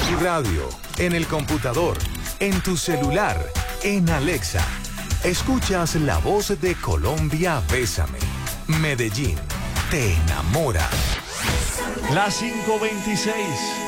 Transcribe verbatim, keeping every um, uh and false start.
tu radio, en el computador, en tu celular, en Alexa. Escuchas la voz de Colombia, Bésame. Medellín, te enamora. Las cinco veintiséis.